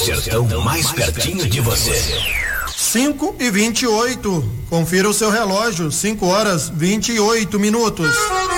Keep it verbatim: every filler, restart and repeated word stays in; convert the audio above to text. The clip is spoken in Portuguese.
sertão mais pertinho de você. cinco e vinte e oito. Confira o seu relógio. cinco horas vinte e oito minutos.